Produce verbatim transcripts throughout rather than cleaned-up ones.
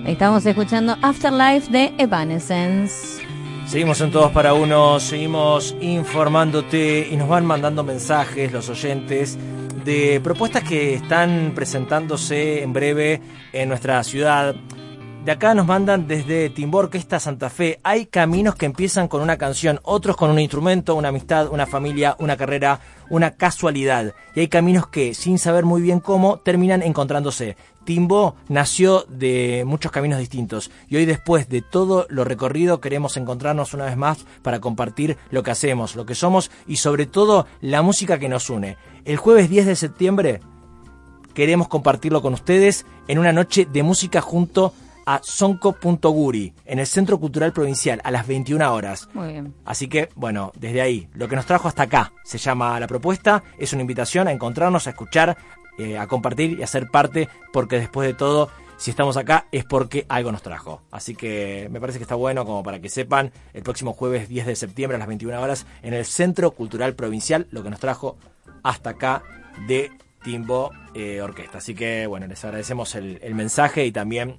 Estamos escuchando Afterlife de Evanescence. Seguimos en Todos para Uno, seguimos informándote y nos van mandando mensajes los oyentes de propuestas que están presentándose en breve en nuestra ciudad. De acá nos mandan desde Timbó Orquesta Santa Fe. Hay caminos que empiezan con una canción, otros con un instrumento, una amistad, una familia, una carrera, una casualidad. Y hay caminos que, sin saber muy bien cómo, terminan encontrándose. Timbó nació de muchos caminos distintos y hoy, después de todo lo recorrido, queremos encontrarnos una vez más para compartir lo que hacemos, lo que somos y sobre todo la música que nos une. El jueves diez de septiembre queremos compartirlo con ustedes en una noche de música junto a Sonco.guri en el Centro Cultural Provincial a las veintiuna horas. Muy bien. Así que, bueno, desde ahí, lo que nos trajo hasta acá se llama la propuesta, es una invitación a encontrarnos, a escuchar, eh, a compartir y a ser parte, porque después de todo, si estamos acá es porque algo nos trajo. Así que me parece que está bueno, como para que sepan, el próximo jueves diez de septiembre a las veintiuna horas en el Centro Cultural Provincial, lo que nos trajo hasta acá de Timbó eh, Orquesta. Así que, bueno, les agradecemos el, el mensaje y también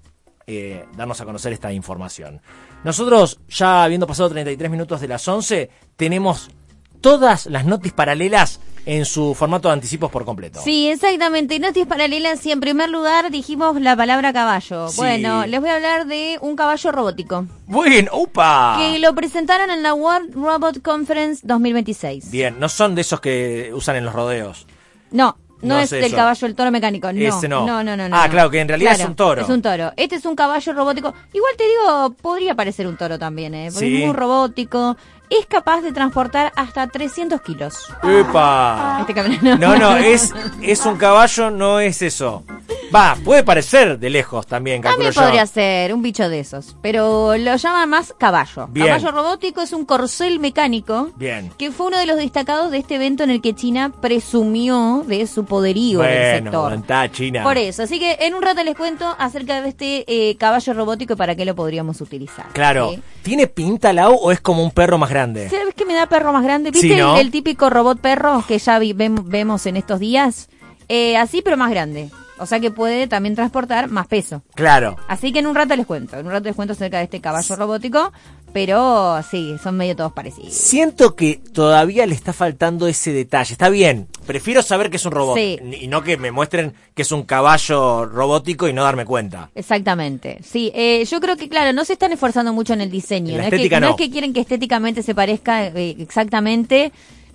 Eh, darnos a conocer esta información. Nosotros, ya habiendo pasado treinta y tres minutos de las once, tenemos todas las notis paralelas en su formato de anticipos por completo. Sí, exactamente. Notis paralelas, y en primer lugar dijimos la palabra caballo. Sí. Bueno, les voy a hablar de un caballo robótico. Bien, ¡upa! Que lo presentaron en la World Robot Conference dos mil veintiséis. Bien, no son de esos que usan en los rodeos. No. No, No es es el eso. caballo, el toro mecánico, no. Ese no. No, no, no, no. Ah, no. claro, que en realidad Claro, es un toro. Es un toro. Este es un caballo robótico. Igual te digo, podría parecer un toro también, ¿eh? Porque Sí. es muy robótico. Es capaz de transportar hasta trescientos kilos. ¡Epa! Este camino. No, no, es, es un caballo, no es eso. Va, puede parecer de lejos también, calculo También yo. podría ser un bicho de esos, pero lo llaman más caballo. Bien. Caballo robótico es un corcel mecánico. Bien. Que fue uno de los destacados de este evento en el que China presumió de su poderío en el Bueno, sector. aguantá, China. Por eso, así que en un rato les cuento acerca de este eh, caballo robótico y para qué lo podríamos utilizar. Claro. ¿Sí? ¿Tiene pinta, Lau, o es como un perro más grande? ¿Sabes qué me da perro más grande? ¿Viste Sí, ¿no? el, el típico robot perro que ya vi- vem- vemos en estos días? Eh, así, pero más grande. O sea que puede también transportar más peso. Claro. Así que en un rato les cuento. En un rato les cuento acerca de este caballo robótico. Pero sí, son medio todos parecidos. Siento que todavía le está faltando ese detalle. Está bien, prefiero saber que es un robot Sí. y no que me muestren que es un caballo robótico y no darme cuenta. Exactamente, sí, eh, yo creo que claro, no se están esforzando mucho en el diseño, En la no, es que, estética no no. es que quieren que estéticamente se parezca eh, exactamente,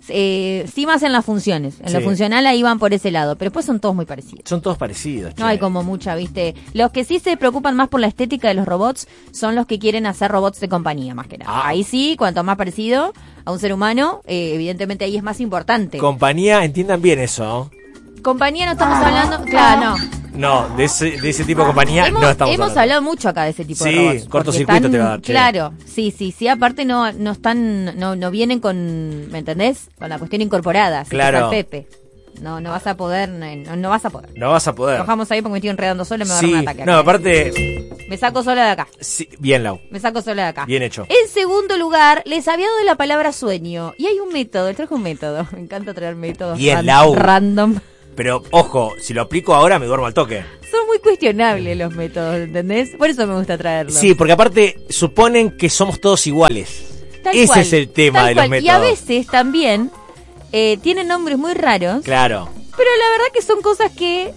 eh, sí más en las funciones, en Sí. lo funcional ahí van por ese lado, pero después son todos muy parecidos. Son todos parecidos. No che. hay como mucha, viste, los que sí se preocupan más por la estética de los robots son los que quieren hacer robots de compañía más que nada. Ah. Ahí sí, cuanto más parecido a un ser humano, eh, evidentemente ahí es más importante. Compañía, entiendan bien eso, ¿no? compañía no estamos hablando, claro, no. No, de ese, de ese tipo de compañía hemos no estamos hemos hablando. hablado mucho acá de ese tipo Sí, de robots. porque cortocircuito están- te va a dar, che. Claro, sí, sí, sí, aparte no no están no no vienen con, ¿me entendés? Con la cuestión incorporada, así que Claro. es al Pepe. No no vas a poder, no, no vas a poder. No vas a poder. Trabajamos ahí porque me estoy enredando sola y me va a Sí, dar un ataque. no, acá. aparte, Me saco sola de acá. sí, bien, Lau. Me saco sola de acá. Bien hecho. En segundo lugar, les había dado la palabra sueño. Y hay un método, traje un método. Me encanta traer métodos Bien, ran- Lau. random. Pero, ojo, si lo aplico ahora me duermo al toque. Son muy cuestionables los métodos, ¿entendés? Por eso me gusta traerlos. Sí, porque aparte suponen que somos todos iguales. Tal Ese cual, es el tema tal de los cual. métodos. Y a veces también eh, tienen nombres muy raros, Claro. pero la verdad que son cosas que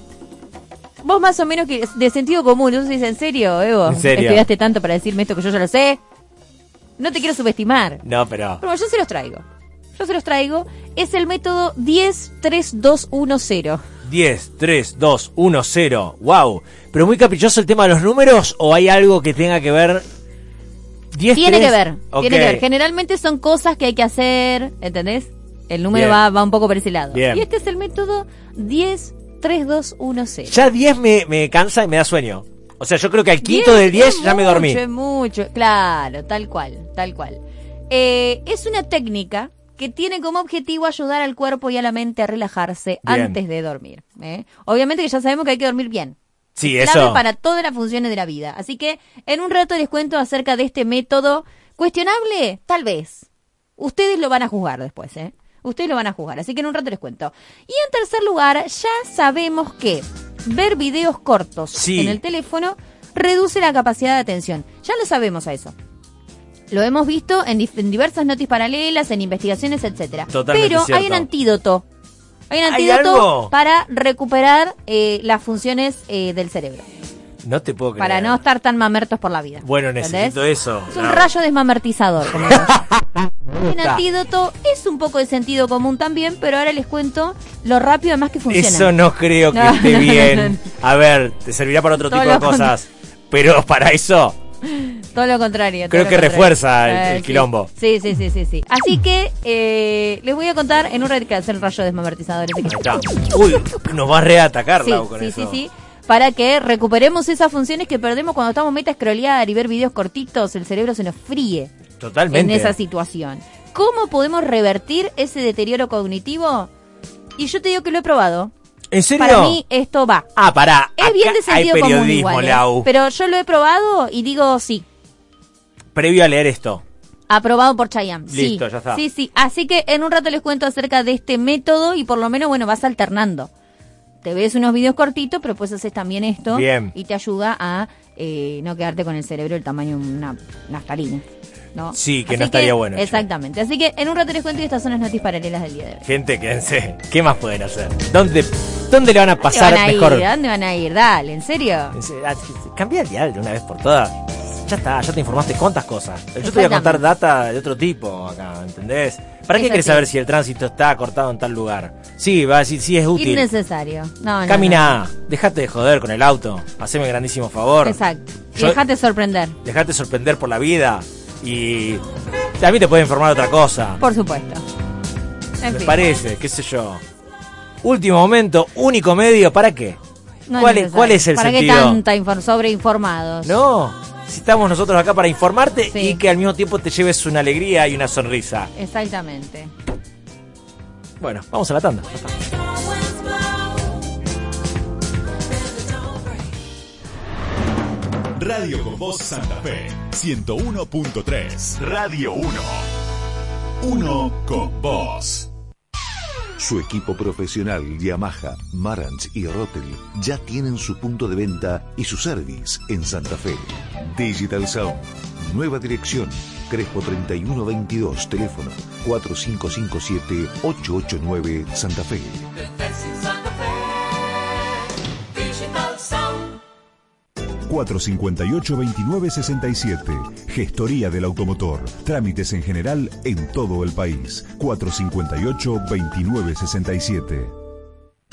vos más o menos que de sentido común. Entonces dices, ¿en serio, Evo? ¿En serio? ¿Estudiaste tanto para decirme esto que yo ya lo sé? No te quiero subestimar. No, pero... Pero yo se los traigo. Yo se los traigo. Es el método diez tres dos uno cero. diez, tres, dos, uno, cero. Wow. Pero muy caprichoso el tema de los números, ¿o hay algo que tenga que ver? diez, Tiene tres? que ver, Ok. tiene que ver. Generalmente son cosas que hay que hacer, ¿entendés? El número Bien. va, va un poco por ese lado. Bien. Y este es el método diez tres dos uno cero. Ya diez me, me cansa y me da sueño. O sea, yo creo que al quinto diez del diez es ya me dormí. Mucho, es mucho. Claro, tal cual, tal cual. Eh, es una técnica que tiene como objetivo ayudar al cuerpo y a la mente a relajarse Bien. antes de dormir. ¿eh? Obviamente que ya sabemos que hay que dormir bien. Sí, Es clave eso. para todas las funciones de la vida. Así que en un rato les cuento acerca de este método. ¿Cuestionable? Tal vez. Ustedes lo van a juzgar después, ¿eh? Ustedes lo van a juzgar. Así que en un rato les cuento. Y en tercer lugar, ya sabemos que ver videos cortos Sí. en el teléfono reduce la capacidad de atención. Ya lo sabemos a eso. Lo hemos visto en, dif- en diversas noticias paralelas, en investigaciones, etcétera. Totalmente Pero cierto. hay un antídoto. Hay un ¿Hay antídoto algo? para recuperar eh, las funciones eh, del cerebro. No te puedo creer. Para no estar tan mamertos por la vida. Bueno, ¿entendés? necesito eso. Es un No. rayo desmamertizador. Como digo yo. Un gusta. antídoto es un poco de sentido común también, pero ahora les cuento lo rápido además que funciona. Eso no creo que No, esté no, no, bien. no, no. A ver, te servirá para otro Todo tipo de lo cosas. Pero para eso, Todo lo contrario. todo creo lo que contrario. refuerza el, Eh, el sí. quilombo. Sí, sí, sí, sí, sí. Así que eh, les voy a contar en un rato que hacer el rayo desmamertizador. ese que- Ahí está. Uy, nos va a reatacar, Sí, Lau, con sí, eso. sí, sí. Para que recuperemos esas funciones que perdemos cuando estamos meta a scrollear y ver videos cortitos, el cerebro se nos fríe Totalmente. en esa situación. ¿Cómo podemos revertir ese deterioro cognitivo? Y yo te digo que lo he probado. ¿En serio? Para mí esto va. Ah, pará. Es bien de Acá hay sentido común periodismo, igual, ¿eh? Lau. Pero yo lo he probado y digo sí. Previo a leer esto. Aprobado por Chayanne. Sí. Listo, ya está. Sí, sí. Así que en un rato les cuento acerca de este método y por lo menos, bueno, vas alternando. Te ves unos videos cortitos, pero pues haces también esto. Bien. Y te ayuda a eh, no quedarte con el cerebro del tamaño de una naftalina. ¿No? Sí, que Así no estaría bueno eso. Exactamente. Así que en un rato les cuento y estas son las noticias paralelas del día de hoy. Gente, quédense. ¿Qué más pueden hacer? ¿Dónde, dónde le van a pasar ¿Dónde van a mejor? ir? ¿A dónde van a ir? Dale, ¿en serio? En serio, ah, Cambia el dial de una vez por todas. Ya está, ya te informaste cuántas cosas. Yo te voy a contar Exactamente. data de otro tipo acá, ¿entendés? ¿Para qué Es querés así. saber si el tránsito está cortado en tal lugar? Sí, va a decir, sí es útil. Innecesario. No, no, Camina, dejate de joder con el auto. Haceme un grandísimo no. favor. Exacto. Y Yo- dejate sorprender. Dejate sorprender por la vida. Y también te puede informar otra cosa. Por supuesto. En Me fin. parece, qué sé yo. Último momento, único medio, ¿para qué? No ¿Cuál, es, necesario. ¿Cuál es el ¿Para sentido? qué tanta infor- sobreinformados? No, si estamos nosotros acá para informarte Sí. y que al mismo tiempo te lleves una alegría y una sonrisa. Exactamente. Bueno, vamos a la tanda. Radio con Voz Santa Fe, ciento uno punto tres. Radio uno. Uno con Voz. Su equipo profesional Yamaha, Marantz y Rotel ya tienen su punto de venta y su service en Santa Fe. Digital Sound, nueva dirección, Crespo treinta y uno veintidós, teléfono cuatro cinco cinco siete ocho ocho nueve, Santa Fe. cuatro cinco ocho, veintinueve sesenta y siete. Gestoría del automotor. Trámites en general en todo el país. cuatro cinco ocho, veintinueve sesenta y siete.